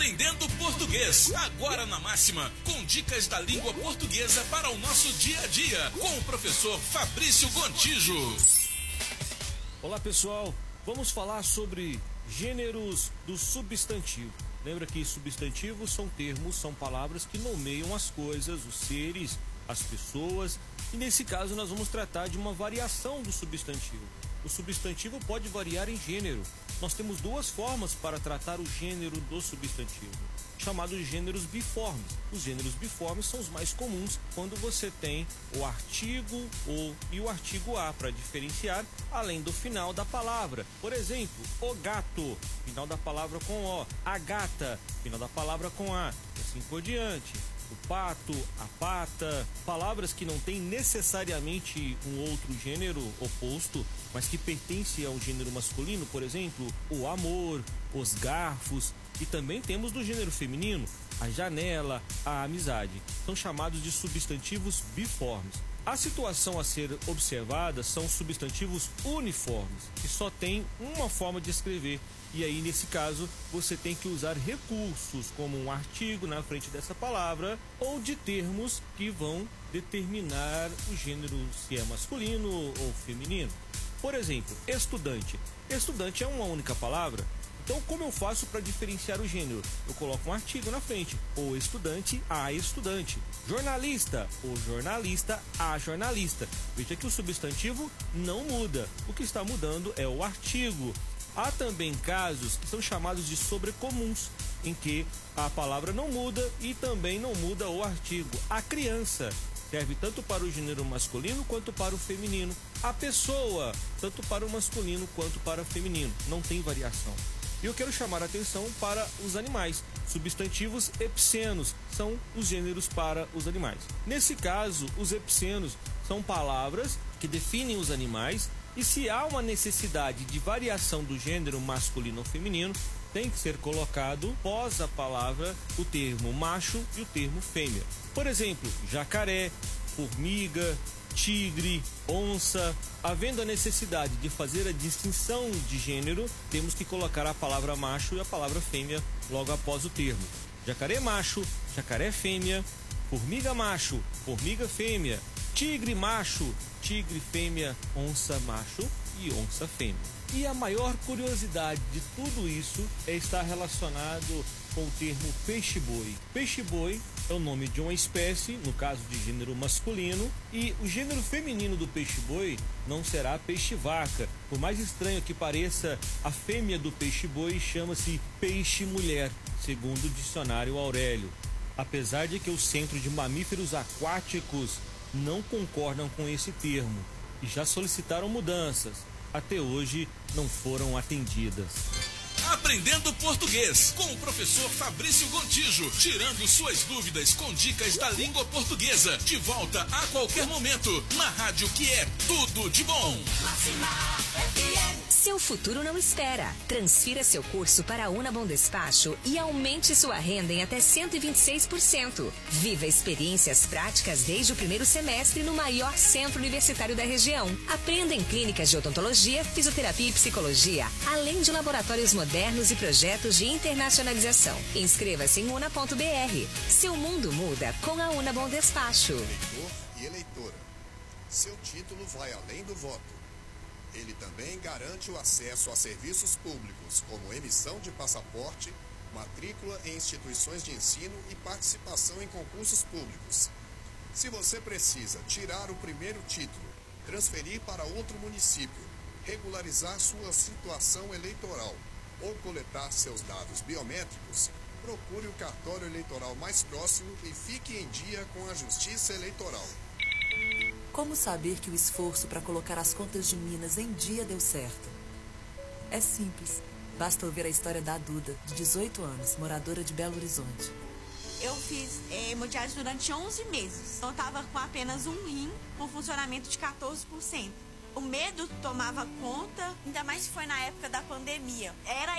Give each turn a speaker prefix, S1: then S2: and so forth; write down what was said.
S1: Aprendendo Português, agora na Máxima, com dicas da língua portuguesa para o nosso dia a dia, com o professor Fabrício Gontijo.
S2: Olá pessoal, vamos falar sobre gêneros do substantivo. Lembra que substantivos são termos, são palavras que nomeiam as coisas, os seres, as pessoas. E nesse caso nós vamos tratar de uma variação do substantivo. O substantivo pode variar em gênero. Nós temos duas formas para tratar o gênero do substantivo, chamados de gêneros biformes. Os gêneros biformes são os mais comuns quando você tem o artigo o e o artigo a para diferenciar, além do final da palavra. Por exemplo, o gato, final da palavra com o, a gata, final da palavra com a, e assim por diante. O pato, a pata, palavras que não têm necessariamente um outro gênero oposto, mas que pertencem ao gênero masculino, por exemplo, o amor, os garfos, e também temos do gênero feminino, a janela, a amizade. São chamados de substantivos biformes. A situação a ser observada são substantivos uniformes, que só tem uma forma de escrever. E aí, nesse caso, você tem que usar recursos, como um artigo na frente dessa palavra, ou de termos que vão determinar o gênero, se é masculino ou feminino. Por exemplo, estudante. Estudante é uma única palavra. Então, como eu faço para diferenciar o gênero? Eu coloco um artigo na frente. O estudante, a estudante. Jornalista, o jornalista, a jornalista. Veja que o substantivo não muda. O que está mudando é o artigo. Há também casos que são chamados de sobrecomuns, em que a palavra não muda e também não muda o artigo. A criança serve tanto para o gênero masculino quanto para o feminino. A pessoa, tanto para o masculino quanto para o feminino. Não tem variação. E eu quero chamar a atenção para os animais. Substantivos epicenos são os gêneros para os animais. Nesse caso, os epicenos são palavras que definem os animais, e se há uma necessidade de variação do gênero masculino ou feminino, tem que ser colocado pós a palavra o termo macho e o termo fêmea. Por exemplo, jacaré, formiga, tigre, onça. Havendo a necessidade de fazer a distinção de gênero, temos que colocar a palavra macho e a palavra fêmea logo após o termo. Jacaré macho, jacaré fêmea, formiga macho, formiga fêmea, tigre macho, tigre fêmea, onça macho e onça fêmea. E a maior curiosidade de tudo isso é estar relacionado com o termo peixe-boi. Peixe-boi é o nome de uma espécie, no caso de gênero masculino, e o gênero feminino do peixe-boi não será peixe-vaca. Por mais estranho que pareça, a fêmea do peixe-boi chama-se peixe-mulher, segundo o dicionário Aurélio. Apesar de que o Centro de Mamíferos Aquáticos não concordam com esse termo e já solicitaram mudanças. Até hoje não foram atendidas.
S1: Aprendendo Português, com o professor Fabrício Gontijo, tirando suas dúvidas com dicas da língua portuguesa. De volta a qualquer momento, na rádio que é tudo de bom.
S3: Seu futuro não espera. Transfira seu curso para a Unabom Despacho e aumente sua renda em até 126%. Viva experiências práticas desde o primeiro semestre no maior centro universitário da região. Aprenda em clínicas de odontologia, fisioterapia e psicologia, além de laboratórios modernos e projetos de internacionalização. Inscreva-se em una.br. Seu mundo muda com a Unabom Despacho.
S4: Eleitor e eleitora. Seu título vai além do voto. Ele também garante o acesso a serviços públicos, como emissão de passaporte, matrícula em instituições de ensino e participação em concursos públicos. Se você precisa tirar o primeiro título, transferir para outro município, regularizar sua situação eleitoral ou coletar seus dados biométricos, procure o cartório eleitoral mais próximo e fique em dia com a Justiça Eleitoral.
S5: Como saber que o esforço para colocar as contas de Minas em dia deu certo? É simples. Basta ouvir a história da Duda, de 18 anos, moradora de Belo Horizonte.
S6: Eu fiz hemodiálise durante 11 meses. Eu estava com apenas um rim, com funcionamento de 14%. O medo tomava conta, ainda mais que foi na época da pandemia. Era